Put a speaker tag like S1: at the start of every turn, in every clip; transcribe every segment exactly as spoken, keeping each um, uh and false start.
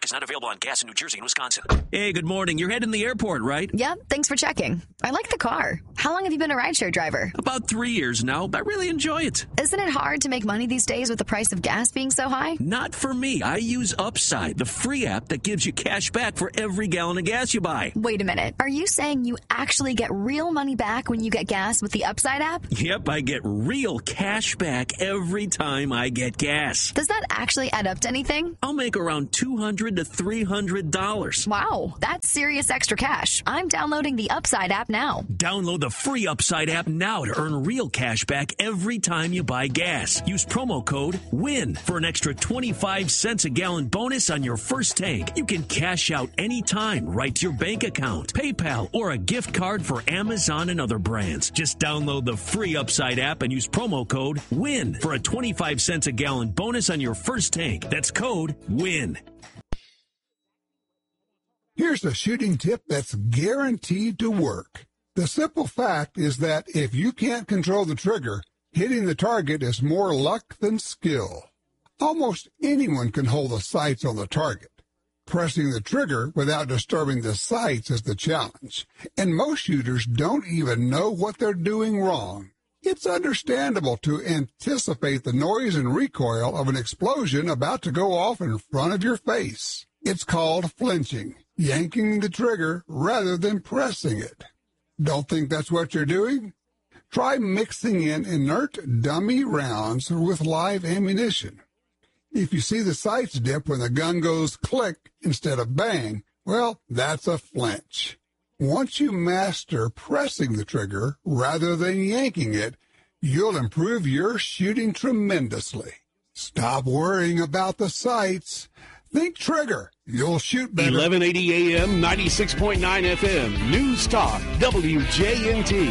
S1: is not available on gas in New Jersey and Wisconsin.
S2: Hey, good morning. You're heading to the airport, right?
S3: Yep, thanks for checking. I like the car. How long have you been a rideshare driver?
S2: About three years now. I really enjoy it.
S3: Isn't it hard to make money these days with the price of gas being so high?
S2: Not for me. I use Upside, the free app that gives you cash back for every gallon of gas you buy.
S3: Wait a minute. Are you saying you actually get real money back when you get gas with the Upside app?
S2: Yep, I get real cash back every time I get gas.
S3: Does that actually add up to anything?
S2: I'll make around two hundred to three hundred dollars.
S3: Wow, that's serious extra cash. I'm downloading the Upside app now.
S2: Download the free Upside app now to earn real cash back every time you buy gas. Use promo code WIN for an extra twenty-five cents a gallon bonus on your first tank. You can cash out anytime right to your bank account, PayPal, or a gift card for Amazon and other brands. Just download the free Upside app and use promo code WIN for a twenty-five cents a gallon bonus on your first tank. That's code WIN.
S4: Here's a shooting tip that's guaranteed to work. The simple fact is that if you can't control the trigger, hitting the target is more luck than skill. Almost anyone can hold the sights on the target. Pressing the trigger without disturbing the sights is the challenge, and most shooters don't even know what they're doing wrong. It's understandable to anticipate the noise and recoil of an explosion about to go off in front of your face. It's called flinching, yanking the trigger rather than pressing it. Don't think that's what you're doing? Try mixing in inert dummy rounds with live ammunition. If you see the sights dip when the gun goes click instead of bang, well, that's a flinch. Once you master pressing the trigger rather than yanking it, you'll improve your shooting tremendously. Stop worrying about the sights. Think trigger. You'll shoot better.
S5: eleven eighty A M, ninety-six point nine F M. News Talk, W J N T.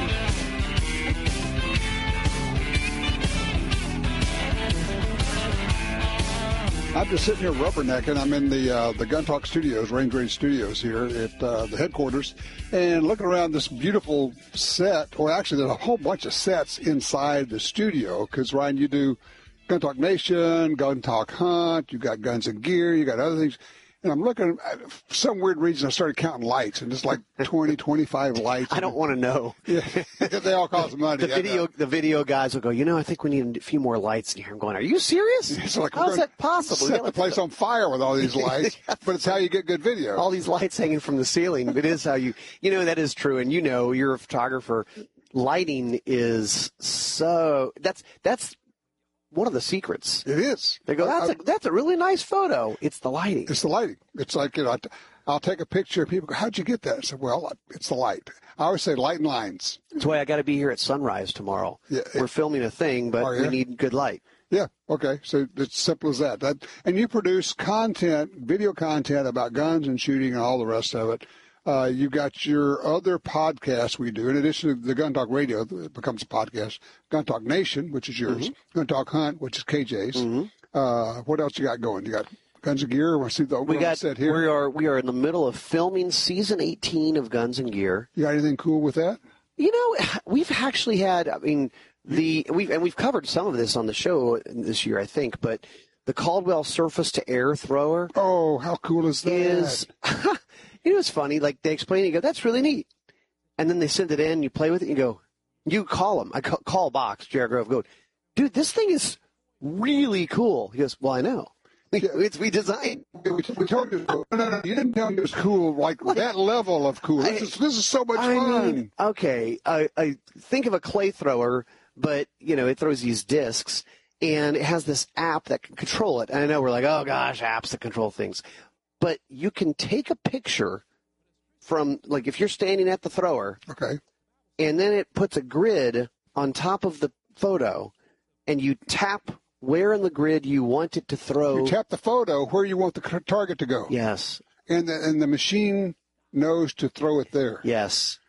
S6: I'm just sitting here rubbernecking. I'm in the uh, the Gun Talk Studios, Range Range Studios here at uh, the headquarters, and looking around this beautiful set. Well, actually, there's a whole bunch of sets inside the studio because, Ryan, you do Gun Talk Nation, Gun Talk Hunt, you got Guns and Gear, you got other things. And I'm looking, for some weird reason, I started counting lights, and it's like twenty, twenty-five lights.
S7: I don't want to know.
S6: Yeah, they all cost money.
S7: The video, the video guys will go, you know, I think we need a few more lights in here. I'm going, are you serious?
S6: It's like,
S7: how is that possible?
S6: Set the place on fire with all these lights, yeah. But it's how you get good video.
S7: All these lights hanging from the ceiling. It is how you, you know, that is true. And you know, you're a photographer. Lighting is so, that's, that's, one of the secrets.
S6: It is.
S7: They go, that's
S6: I,
S7: a that's a really nice photo. It's the lighting.
S6: It's the lighting. It's like, you know, I'll take a picture and people go, how'd you get that? I said, well, it's the light. I always say light and lines.
S7: That's why I got to be here at sunrise tomorrow. Yeah, We're it, filming a thing, but we need good light.
S6: Yeah, okay. So it's simple as that. that. And you produce content, video content about guns and shooting and all the rest of it. Uh, you've got your other podcasts we do, in addition to the Gun Talk Radio, it becomes a podcast, Gun Talk Nation, which is yours, mm-hmm. Gun Talk Hunt, which is K J's. Mm-hmm. Uh, what else you got going? You got Guns and Gear? I see the
S7: we got,
S6: set here.
S7: We are, we are in the middle of filming season eighteen of Guns and Gear.
S6: You got anything cool with that?
S7: You know, we've actually had, I mean, the we've and we've covered some of this on the show this year, I think, but the Caldwell Surface to Air Thrower.
S6: Oh, how cool is that?
S7: Is You know, it's funny. Like, they explain it, you go, that's really neat. And then they send it in, you play with it, and you go, you call him. I call, call Box, Jared Grove, go, dude, this thing is really cool. He goes, well, I know. It's we designed.
S6: We told you. No, no, no. You didn't tell me it was cool, like, like that level of cool. This, I, is, this is so much
S7: I
S6: fun.
S7: Mean, okay, I, I think of a clay thrower, but, you know, it throws these discs, and it has this app that can control it. And I know we're like, oh, gosh, apps that control things. But you can take a picture from, like, if you're standing at the thrower.
S6: Okay.
S7: And then it puts a grid on top of the photo, and you tap where in the grid you want it to throw.
S6: You tap the photo where you want the target to go.
S7: Yes.
S6: And the, and the machine knows to throw it there.
S7: Yes.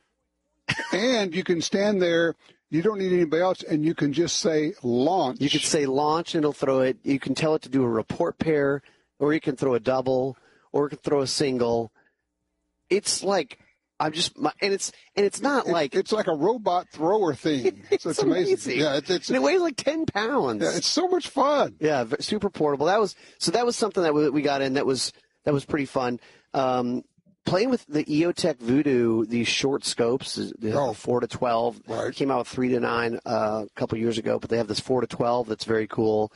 S6: And you can stand there. You don't need anybody else, and you can just say launch.
S7: You can say launch, and it'll throw it. You can tell it to do a report pair, or you can throw a double, or you can throw a single. It's like I'm just, and it's and it's not
S6: it,
S7: like
S6: it's like a robot thrower thing.
S7: It's,
S6: so it's
S7: amazing.
S6: amazing. Yeah, it's, it's
S7: and it weighs like ten pounds.
S6: Yeah, it's so much fun.
S7: Yeah, super portable. That was so. That was something that we got in. That was that was pretty fun. Um, playing with the EOTech Voodoo, these short scopes, the
S6: Oh.
S7: four to twelve,
S6: Right.
S7: came out with three to nine uh, a couple years ago, but they have this four to twelve that's very cool.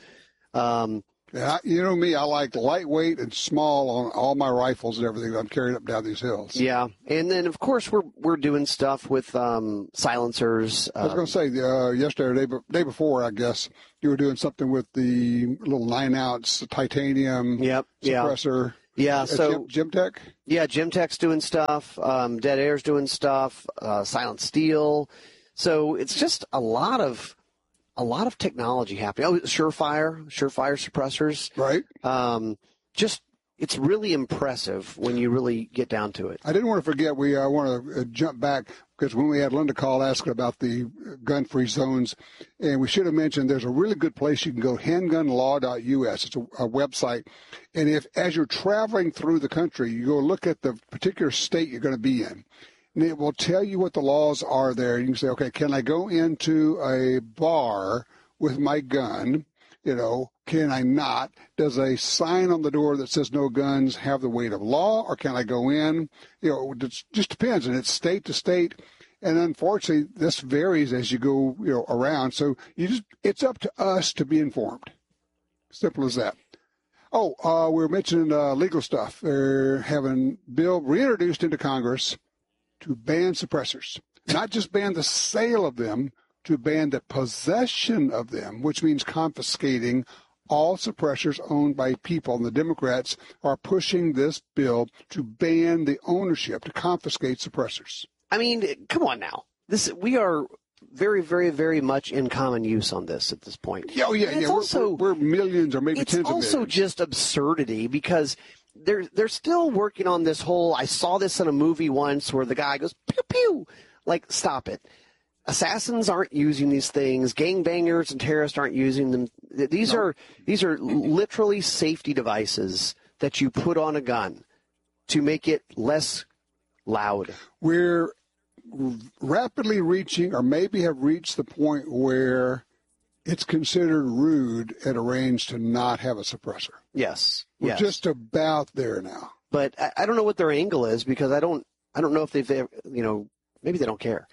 S7: Um,
S6: Yeah, you know me, I like lightweight and small on all my rifles and everything that I'm carrying up down these hills.
S7: yeah, and then of course we're we're doing stuff with um, silencers.
S6: I was
S7: um,
S6: going to say, uh, yesterday, day, day before, I guess, you were doing something with the little nine-ounce titanium
S7: Yep, yeah.
S6: suppressor.
S7: Yeah,
S6: at
S7: so
S6: Gym, Gymtech?
S7: yeah, Gymtech's doing stuff. Um, Dead Air's doing stuff. Uh, Silent Steel. So it's just a lot of a lot of technology happening. Oh, Surefire, Surefire suppressors.
S6: Right.
S7: Um, just it's really impressive when you really get down to it.
S6: I didn't want to forget, we uh, want to uh, jump back, because when we had Linda call asking about the gun-free zones, and we should have mentioned there's a really good place you can go, handgun law dot U S. It's a, a website. And if, as you're traveling through the country, you go look at the particular state you're going to be in, and it will tell you what the laws are there. You can say, okay, can I go into a bar with my gun? You know, can I not? Does a sign on the door that says no guns have the weight of law, or can I go in? You know, it just depends, and it's state to state. And unfortunately, this varies as you go, you know, around. So you just, it's up to us to be informed. Simple as that. Oh, uh, we were mentioning uh, legal stuff. They're having bill reintroduced into Congress to ban suppressors, not just ban the sale of them, to ban the possession of them, which means confiscating all suppressors owned by people. And the Democrats are pushing this bill to ban the ownership, to confiscate suppressors.
S7: I mean, come on now. This we are very, very, very much in common use on this at this point.
S6: Yeah, oh, yeah,
S7: And it's
S6: yeah. We're,
S7: also,
S6: we're, we're millions or maybe
S7: it's
S6: tens of
S7: also
S6: millions.
S7: just absurdity because they're they're still working on this whole. I saw this in a movie once where the guy goes pew pew. Like, stop it. Assassins aren't using these things. Gangbangers and terrorists aren't using them. These
S6: No.
S7: are these are literally safety devices that you put on a gun to make it less loud.
S6: We're rapidly reaching, or maybe have reached the point where it's considered rude at a range to not have a suppressor.
S7: Yes.
S6: We're
S7: yes.
S6: just about there now.
S7: But I, I don't know what their angle is because I don't I don't know if they've ever, you know, maybe they don't care.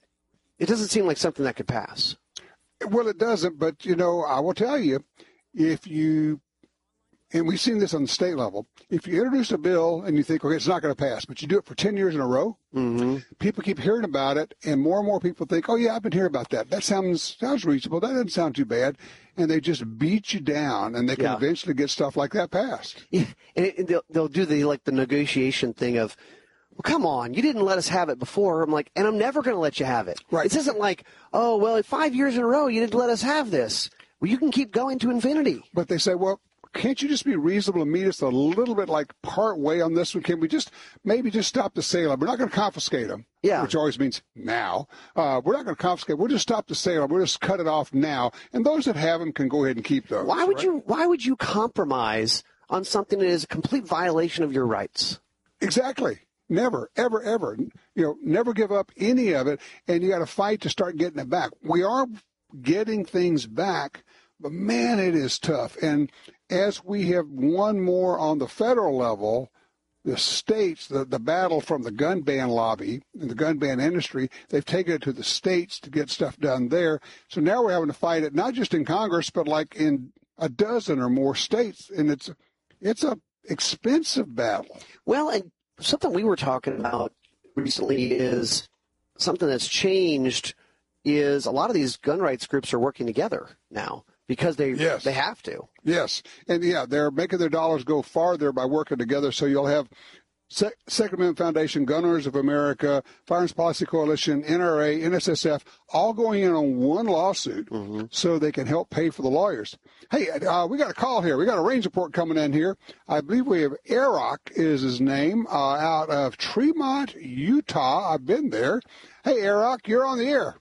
S7: It doesn't seem like something that could pass.
S6: Well, it doesn't, but, you know, I will tell you, if you, and we've seen this on the state level, if you introduce a bill and you think, okay, it's not going to pass, but you do it for ten years in a row,
S7: Mm-hmm.
S6: people keep hearing about it, and more and more people think, oh, yeah, I've been hearing about that. That sounds sounds reasonable. That doesn't sound too bad. And they just beat you down, and they can
S7: Yeah.
S6: eventually get stuff like that passed.
S7: Yeah, and, it, and they'll, they'll do the like the negotiation thing of, well, come on, you didn't let us have it before. I'm like, and I'm never going to let you have it.
S6: Right.
S7: This isn't like, oh, well, five years in a row, you didn't let us have this. Well, you can keep going to infinity.
S6: But they say, well, can't you just be reasonable and meet us a little bit like part way on this one? Can we just maybe just stop the sale? We're not going to confiscate them,
S7: Yeah.
S6: which always means now. Uh, we're not going to confiscate. We'll just stop the sale. We'll just cut it off now. And those that have them can go ahead and keep those.
S7: Why would
S6: right?
S7: you? Why would you compromise on something that is a complete violation of your rights?
S6: Exactly. Never, ever, ever. You know, never give up any of it. And you got to fight to start getting it back. We are getting things back, but man, it is tough. And as we have won more on the federal level, the states, the, the battle from the gun ban lobby and the gun ban industry, they've taken it to the states to get stuff done there. So now we're having to fight it, not just in Congress, but like in a dozen or more states. And it's, it's a expensive battle.
S7: Well, and something we were talking about recently is something that's changed is a lot of these gun rights groups are working together now because they
S6: Yes.
S7: they have to.
S6: Yes. And, yeah, they're making their dollars go farther by working together. So you'll have Se- Second Amendment Foundation, Gun Owners of America, Firearms Policy Coalition, N R A, N S S F, all going in on one lawsuit so they can help pay for the lawyers. Hey, uh, we got a call here. We got a range report coming in here. I believe we have Arock is his name, uh, out of Tremont, Utah. I've been there. Hey, Arock, you're on the air.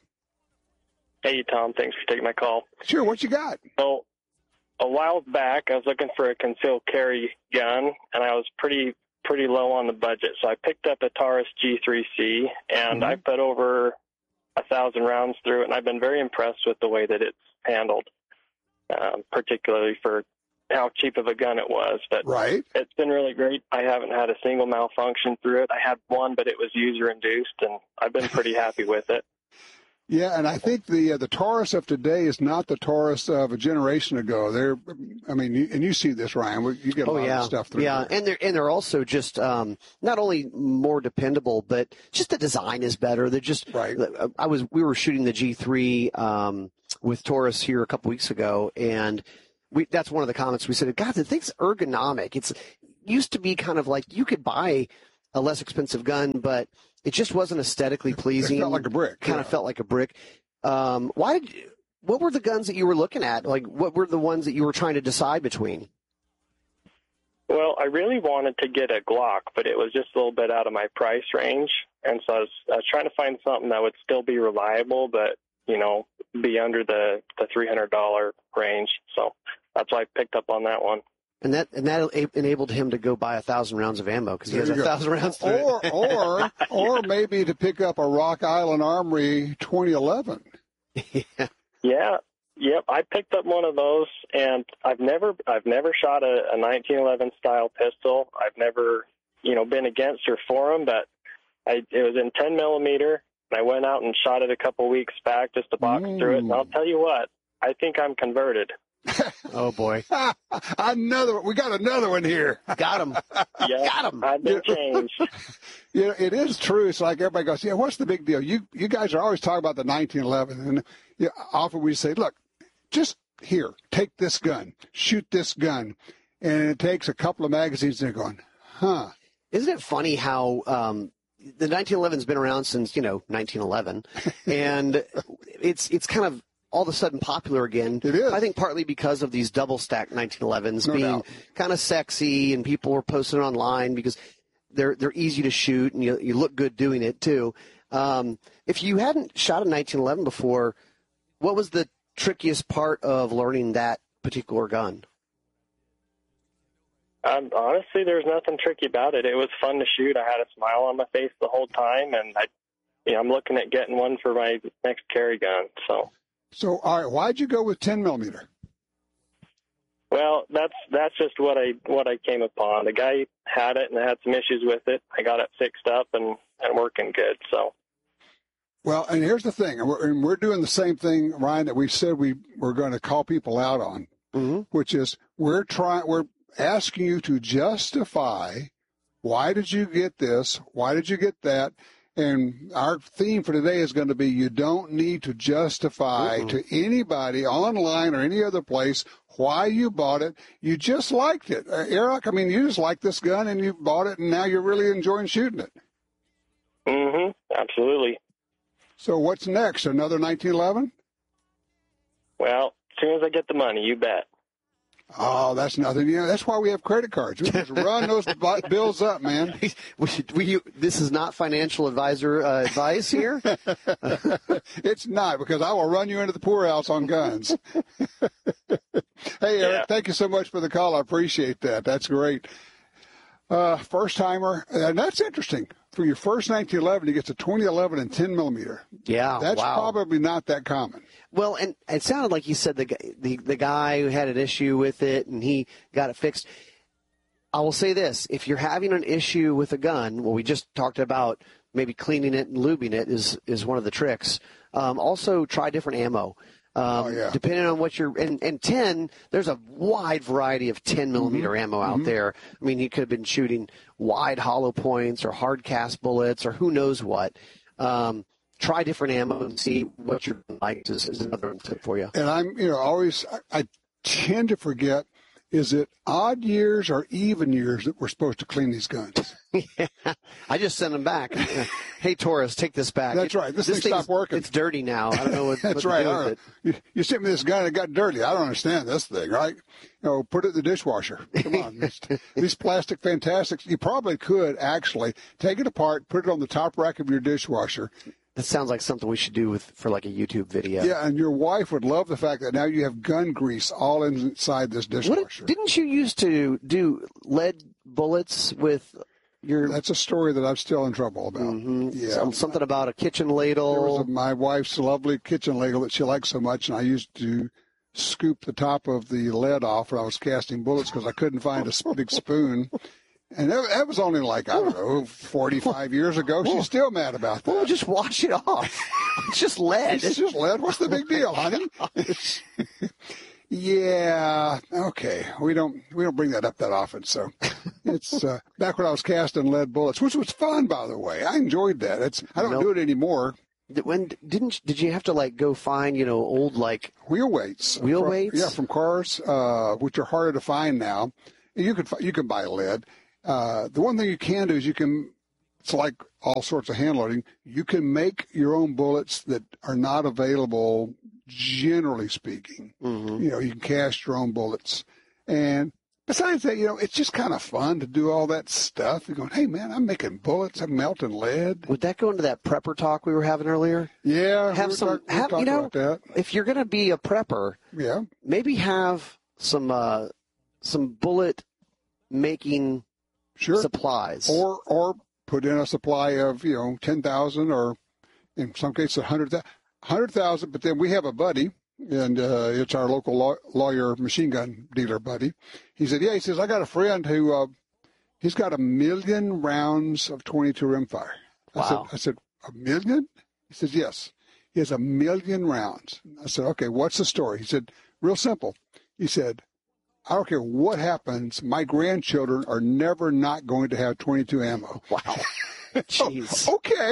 S8: Hey, Tom. Thanks for taking my call.
S6: Sure, what you got?
S8: So, a while back, I was looking for a concealed carry gun, and I was pretty pretty low on the budget. So I picked up a Taurus G three C, and I put over a thousand rounds through it, and I've been very impressed with the way that it's handled, um, particularly for how cheap of a gun it was. But
S6: right.
S8: It's been really great. I haven't had a single malfunction through it. I had one, but it was user-induced, and I've been pretty happy with it.
S6: Yeah, and I think the uh, the Taurus of today is not the Taurus of a generation ago. They're, I mean, you, and you see this, Ryan. You get a
S7: oh,
S6: lot
S7: yeah.
S6: of stuff through.
S7: Yeah,
S6: there.
S7: and they're and they're also just um, not only more dependable, but just the design is better. They're just
S6: right.
S7: I was we were shooting the G three um, with Taurus here a couple weeks ago, and we that's one of the comments we said. God, the thing's ergonomic. It's it used to be kind of like you could buy a less expensive gun, but it just wasn't aesthetically pleasing.
S6: It felt like a brick.
S7: Kind
S6: yeah.
S7: of felt like a brick. Um, why did you, what were the guns that you were looking at? Like, what were the ones that you were trying to decide between?
S8: Well, I really wanted to get a Glock, but it was just a little bit out of my price range. And so I was, I was trying to find something that would still be reliable, but, you know, be under the, the three hundred dollars range. So that's why I picked up on that one.
S7: And that and that enabled him to go buy a thousand rounds of ammo because he has a thousand rounds. Through
S6: or
S7: it.
S6: or or maybe to pick up a Rock Island Armory twenty eleven.
S7: yeah.
S8: Yeah. Yep. I picked up one of those, and I've never I've never shot a, a nineteen eleven style pistol. I've never you know been against or for them, but I it was in ten millimeter, and I went out and shot it a couple weeks back just to box mm. through it. And I'll tell you what, I think I'm converted.
S7: Oh boy!
S6: another we got another one here.
S7: Got him.
S8: Yeah,
S7: got him.
S8: I've been changed.
S6: You know, it is true. It's like everybody goes, "Yeah, what's the big deal?" You you guys are always talking about the nineteen eleven, and you know, often we say, "Look, just here, take this gun, shoot this gun," and it takes a couple of magazines, and they're going, "Huh."
S7: Isn't it funny how um, the nineteen eleven's been around since you know nineteen eleven, and it's it's kind of all of a sudden popular again.
S6: It is.
S7: I think partly because of these double stack nineteen elevens
S6: no
S7: being
S6: doubt.
S7: kind of sexy, and people were posting it online because they're they're easy to shoot and you you look good doing it too. Um, if you hadn't shot a nineteen eleven before, what was the trickiest part of learning that particular gun?
S8: Um, honestly, there's nothing tricky about it. It was fun to shoot. I had a smile on my face the whole time, and I, you know, I'm looking at getting one for my next carry gun. So.
S6: So, all right, why'd you go with ten millimeter?
S8: Well, that's that's just what I what I came upon. The guy had it and had some issues with it. I got it fixed up and, and working good. So.
S6: Well, and here's the thing, and we're, and we're doing the same thing, Ryan, that we said we were going to call people out on,
S7: mm-hmm.
S6: which is we're trying we're asking you to justify why did you get this, why did you get that. And our theme for today is going to be you don't need to justify mm-hmm. to anybody online or any other place why you bought it. You just liked it. Uh, Eric, I mean, you just liked this gun and you bought it, and now you're really enjoying shooting it.
S8: Mm-hmm. Absolutely.
S6: So what's next, another nineteen eleven?
S8: Well, as soon as I get the money, you bet.
S6: Oh, that's nothing. You know, that's why we have credit cards. We just run those bills up, man.
S7: We should, we, this is not financial advisor uh, advice here.
S6: It's not, because I will run you into the poorhouse on guns. Hey, Eric,
S8: yeah.
S6: Thank you so much for the call. I appreciate that. That's great. Uh, first timer, and that's interesting. For your first nineteen eleven, you get to twenty eleven and ten millimeter.
S7: Yeah,
S6: that's
S7: wow.
S6: probably not that common.
S7: Well, and it sounded like you said the the the guy who had an issue with it and he got it fixed. I will say this: if you're having an issue with a gun, well, we just talked about maybe cleaning it and lubing it is is one of the tricks. Um, also, try different ammo. Um,
S6: oh, yeah.
S7: Depending on what you're, and, and ten, there's a wide variety of ten millimeter mm-hmm. ammo out mm-hmm. there. I mean, you could have been shooting wide hollow points or hard cast bullets or who knows what. Um, try different ammo and see what your likes is, is another tip for you.
S6: And I'm, you know, always, I, I tend to forget, is it odd years or even years that we're supposed to clean these guns?
S7: Yeah. I just send them back. Hey, Taurus, take this back.
S6: That's right. This, this thing stopped working.
S7: It's dirty now. I don't know what,
S6: That's
S7: what
S6: right.
S7: to do
S6: Right.
S7: with it.
S6: You, you sent me this gun and it got dirty. I don't understand this thing, right? You know, put it in the dishwasher. Come on. these, these plastic fantastics, you probably could actually take it apart, put it on the top rack of your dishwasher.
S7: That sounds like something we should do with for like a YouTube video.
S6: Yeah, and your wife would love the fact that now you have gun grease all inside this dishwasher.
S7: What, didn't you used to do lead bullets with your...
S6: That's a story that I'm still in trouble about.
S7: Mm-hmm.
S6: Yeah,
S7: Some, something about a kitchen ladle.
S6: There was a, my wife's lovely kitchen ladle that she liked so much, and I used to scoop the top of the lead off when I was casting bullets because I couldn't find a s- big spoon. And that, that was only like, I don't know, forty-five years ago. She's still mad about that.
S7: Well, just wash it off. It's just lead.
S6: It's just lead. What's the big deal, honey? Yeah, okay. We don't we don't bring that up that often. So it's uh, back when I was casting lead bullets, which was fun, by the way. I enjoyed that. It's I don't
S7: Nope.
S6: do it anymore.
S7: When didn't did you have to like go find you know old like
S6: Wheel weights.
S7: Wheel
S6: From-
S7: weights?
S6: Yeah, from cars, uh, which are harder to find now. You can fi- you can buy lead. Uh, the one thing you can do is you can. It's like all sorts of hand loading. You can make your own bullets that are not available, generally speaking.
S7: Mm-hmm.
S6: You know, you can cast your own bullets. And besides that, you know, it's just kind of fun to do all that stuff. You're going, hey, man, I'm making bullets. I'm melting lead.
S7: Would that go into that prepper talk we were having earlier?
S6: Yeah.
S7: Have
S6: we were
S7: some.
S6: talk- we were
S7: have you
S6: talking
S7: know?
S6: about that.
S7: If you're going to be a prepper,
S6: Yeah.
S7: maybe have some uh, some bullet making
S6: Sure.
S7: supplies.
S6: Or, or put in a supply of, you know, ten thousand or in some cases one hundred thousand. But then we have a buddy, and uh, it's our local law- lawyer machine gun dealer buddy. He said, yeah, he says, I got a friend who, uh, he's got a million rounds of twenty-two rimfire. I
S7: Wow.
S6: said, I said, a million? He says, yes. He has a million rounds. I said, okay, what's the story? He said, real simple. He said, I don't care what happens, my grandchildren are never not going to have twenty-two ammo.
S7: Wow. Jeez.
S6: Oh, okay.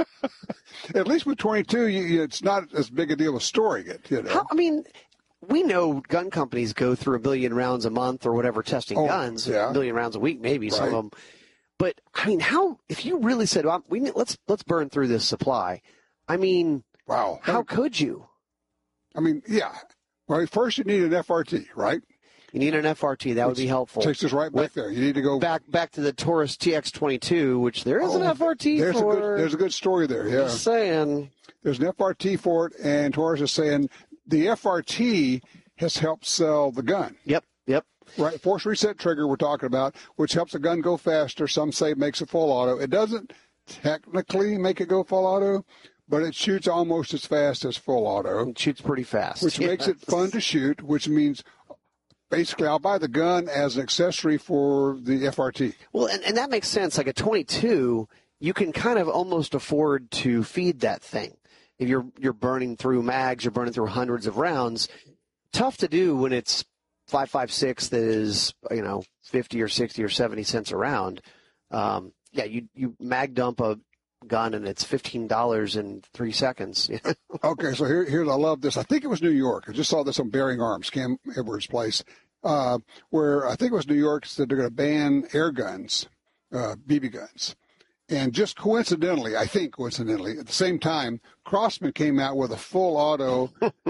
S6: At least with twenty-two, you, you, it's not as big a deal as storing it. You know.
S7: How, I mean, we know gun companies go through a million rounds a month or whatever testing
S6: Oh,
S7: guns,
S6: yeah.
S7: a million rounds a week, maybe some
S6: Right.
S7: of them. But I mean, how? If you really said, well, "We need, let's let's burn through this supply," I mean,
S6: Wow.
S7: how could you?
S6: I mean, yeah. Well, first you need an F R T, right?
S7: You need an F R T. That would be helpful.
S6: Takes us right back
S7: With-
S6: there. You need to go
S7: Back back to the Taurus T X twenty-two, which there is an
S6: Oh,
S7: F R T
S6: there's
S7: for.
S6: A good, there's a good story there. Yeah.
S7: Just saying.
S6: There's an F R T for it, and Taurus is saying the F R T has helped sell the gun.
S7: Yep. Yep.
S6: Right, force reset trigger we're talking about, which helps the gun go faster. Some say it makes it full auto. It doesn't technically make it go full auto, but it shoots almost as fast as full auto,
S7: It shoots pretty fast.
S6: which makes it fun to shoot, which means basically I'll buy the gun as an accessory for the F R T.
S7: Well, and, and that makes sense. Like a twenty-two, you can kind of almost afford to feed that thing. If you're you're burning through mags, you're burning through hundreds of rounds. Tough to do when it's five five six that is, you know, fifty or sixty or seventy cents a round. Um, yeah, you you mag dump a gun and it's fifteen dollars in three seconds.
S6: Okay, so here, here's I love this. I think it was New York. I just saw this on Bearing Arms, Cam Edwards' place, uh, where I think it was New York said they're going to ban air guns, uh, B B guns. And just coincidentally, I think coincidentally, at the same time, Crossman came out with a full auto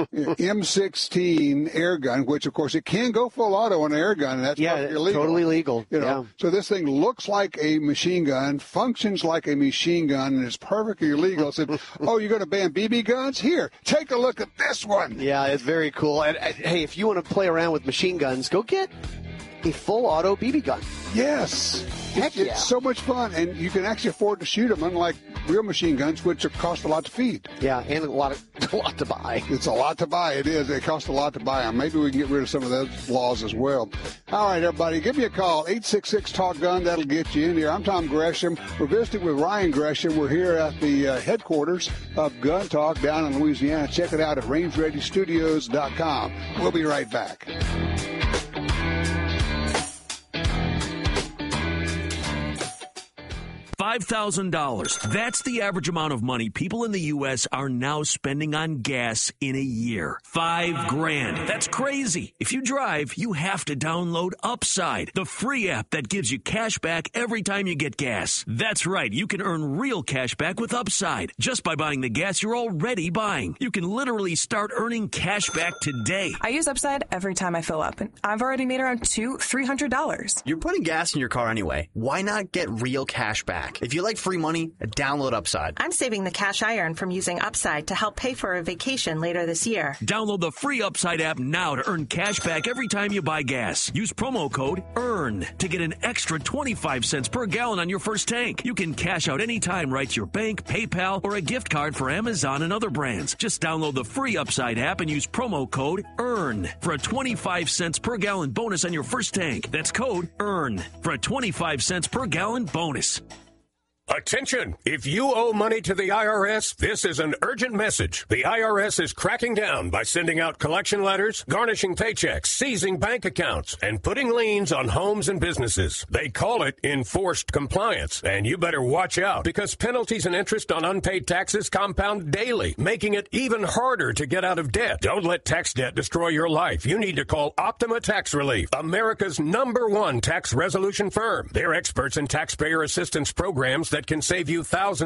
S6: M sixteen air gun, which of course it can go full auto on an air gun, and that's
S7: Yeah,
S6: perfectly legal.
S7: totally legal.
S6: You know,
S7: Yeah.
S6: so this thing looks like a machine gun, functions like a machine gun, and is perfectly legal. I said, "Oh, you're going to ban B B guns? Here, take a look at this one."
S7: Yeah, it's very cool. And, and hey, if you want to play around with machine guns, go get a full auto B B gun.
S6: Yes,
S7: Heck
S6: it's
S7: yeah.
S6: so much fun, and you can actually afford to shoot them, unlike real machine guns, which cost a lot to feed.
S7: Yeah, and a lot of a lot to buy.
S6: It's a lot to buy. It is. It costs a lot to buy them. Maybe we can get rid of some of those laws as well. All right, everybody, give me a call. eight six six talk gun. That'll get you in here. I'm Tom Gresham. We're visiting with Ryan Gresham. We're here at the uh, headquarters of Gun Talk down in Louisiana. Check it out at range ready studios dot com. We'll be right back.
S2: five thousand dollars. That's the average amount of money people in the U S are now spending on gas in a year. Five grand. That's crazy. If you drive, you have to download Upside, the free app that gives you cash back every time you get gas. That's right. You can earn real cash back with Upside just by buying the gas you're already buying. You can literally start earning cash back today.
S9: I use Upside every time I fill up, and I've already made around two, three hundred dollars.
S10: You're putting gas in your car anyway. Why not get real cash back? back. If you like free money, download Upside.
S9: I'm saving the cash I earn from using Upside to help pay for a vacation later this year.
S2: Download the free Upside app now to earn cash back every time you buy gas. Use promo code EARN to get an extra twenty-five cents per gallon on your first tank. You can cash out anytime right to your bank, PayPal, or a gift card for Amazon and other brands. Just download the free Upside app and use promo code EARN for a twenty-five cents per gallon bonus on your first tank. That's code EARN for a twenty-five cents per gallon bonus.
S11: Attention! If you owe money to the I R S, this is an urgent message. The I R S is cracking down by sending out collection letters, garnishing paychecks, seizing bank accounts, and putting liens on homes and businesses. They call it enforced compliance, and you better watch out because penalties and interest on unpaid taxes compound daily, making it even harder to get out of debt. Don't let tax debt destroy your life. You need to call Optima Tax Relief, America's number one tax resolution firm. They're experts in taxpayer assistance programs that can save you thousands